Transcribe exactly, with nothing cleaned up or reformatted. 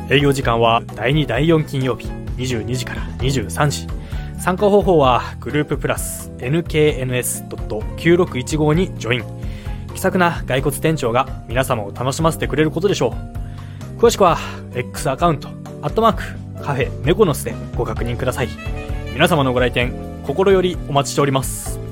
営業時間はだいにだいよん金曜日にじゅうにじからにじゅうさんじ。参加方法はグループプラス エヌケーエヌエスドットきゅうろくいちご にジョイン。気さくな骸骨店長が皆様を楽しませてくれることでしょう。詳しくは X アカウントアットマークカフェメコノスでご確認ください。皆様のご来店心よりお待ちしております。